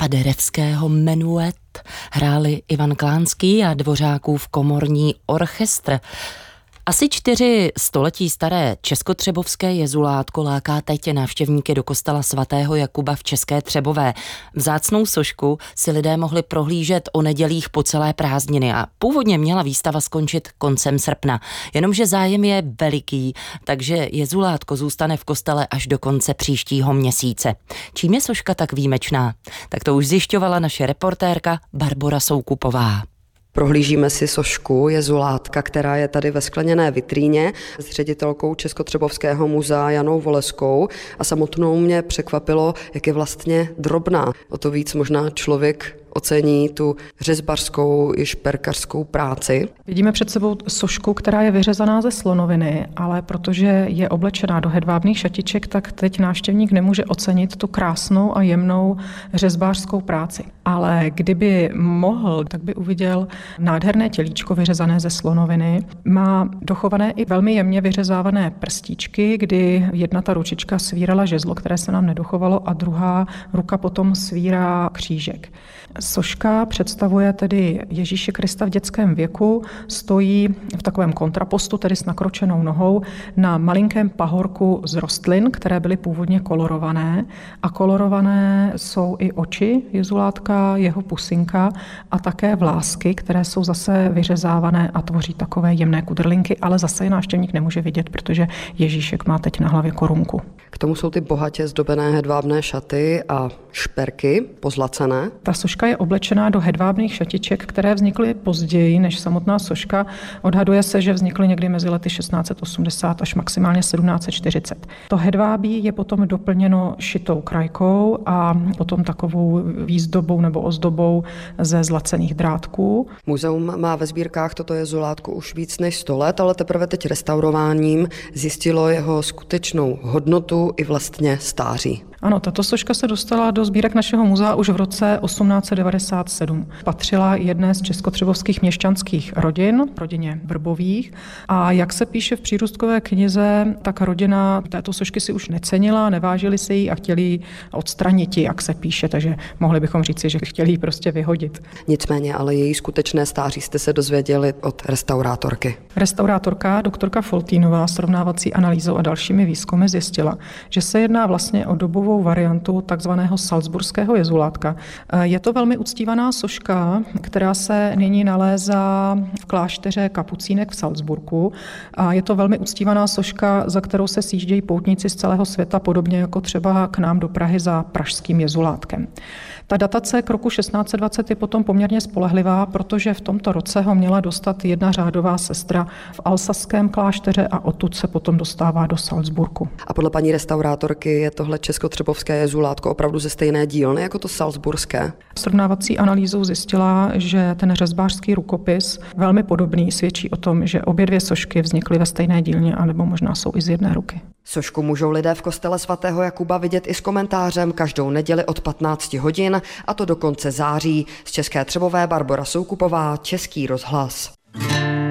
Paderewského Menuet hráli Ivan Klánský a Dvořákův komorní orchestr. Asi 4 století staré českotřebovské jezulátko láká teď návštěvníky do kostela svatého Jakuba v České Třebové. Vzácnou sošku si lidé mohli prohlížet o nedělích po celé prázdniny a původně měla výstava skončit koncem srpna. Jenomže zájem je veliký, takže jezulátko zůstane v kostele až do konce příštího měsíce. Čím je soška tak výjimečná? Tak to už zjišťovala naše reportérka Barbora Soukupová. Prohlížíme si sošku jezulátka, která je tady ve skleněné vitríně s ředitelkou Českotřebovského muzea Janou Voleskou a samotnou mě překvapilo, jak je vlastně drobná. O to víc možná člověk ocení tu řezbařskou i šperkařskou práci. Vidíme před sebou sošku, která je vyřezaná ze slonoviny, ale protože je oblečená do hedvábných šatiček, tak teď návštěvník nemůže ocenit tu krásnou a jemnou řezbářskou práci. Ale kdyby mohl, tak by uviděl nádherné tělíčko vyřezané ze slonoviny. Má dochované i velmi jemně vyřezávané prstíčky, kdy jedna ta ručička svírala žezlo, které se nám nedochovalo, a druhá ruka potom svírá křížek. Soška představuje tedy Ježíše Krista v dětském věku, stojí v takovém kontrapostu, tedy s nakročenou nohou, na malinkém pahorku z rostlin, které byly původně kolorované. A kolorované jsou i oči jezulátka, jeho pusinka a také vlásky, které jsou zase vyřezávané a tvoří takové jemné kudrlinky, ale zase je návštěvník nemůže vidět, protože Ježíšek má teď na hlavě korunku. K tomu jsou ty bohatě zdobené hedvábné šaty a šperky pozlacené. Ta soška je oblečená do hedvábných šatiček, které vznikly později než samotná soška. Odhaduje se, že vznikly někdy mezi lety 1680 až maximálně 1740. To hedvábí je potom doplněno šitou krajkou a potom takovou výzdobou nebo ozdobou ze zlacených drátků. Muzeum má ve sbírkách toto jezulátko už víc než 100 let, ale teprve teď restaurováním zjistilo jeho skutečnou hodnotu i vlastně stáří. Ano, tato soška se dostala do sbírek našeho muzea už v roce 1897. Patřila jedné z českotřebovských měšťanských rodin, rodině Vrbových. A jak se píše v přírůstkové knize, tak rodina této sošky si už necenila, nevážili si ji a chtěli ji odstranit, jak se píše, takže mohli bychom říci, že chtěli ji prostě vyhodit. Nicméně, ale její skutečné stáří jste se dozvěděli od restaurátorky. Restaurátorka doktorka Foltínová srovnávací analýzou a dalšími výzkumy zjistila, že se jedná vlastně o dobovou variantu takzvaného salzburského jezulátka. Je to velmi uctívaná soška, která se nyní nalézá v klášteře kapucínek v Salzburgu. A je to velmi uctívaná soška, za kterou se sjíždějí poutníci z celého světa, podobně jako třeba k nám do Prahy za pražským jezulátkem. Ta datace k roku 1620 je potom poměrně spolehlivá, protože v tomto roce ho měla dostat jedna řádová sestra v alsaském klášteře a odtud se potom dostává do Salzburgu. A podle paní restaurátorky je tohle českotřebovské jezulátko opravdu ze stejné dílny jako to salzburské? Srovnávací analýzou zjistila, že ten řezbářský rukopis velmi podobný svědčí o tom, že obě dvě sošky vznikly ve stejné dílně, anebo možná jsou i z jedné ruky. Sošku můžou lidé v kostele svatého Jakuba vidět i s komentářem každou neděli od 15 hodin, a to do konce září. Z České Třebové Barbora Soukupová, Český rozhlas.